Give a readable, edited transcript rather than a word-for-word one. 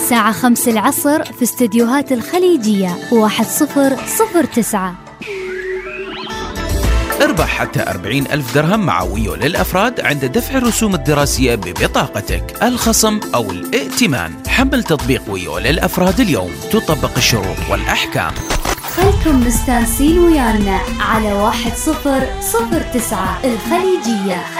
الساعة 5 العصر في استديوهات الخليجية 1009. اربح حتى 40,000 درهم مع ويو للأفراد عند دفع الرسوم الدراسية ببطاقتك، الخصم أو الائتمان. حمل تطبيق ويو للأفراد اليوم، تطبق الشروط والأحكام. خلكم مستانسين ويانا على 1009 الخليجية.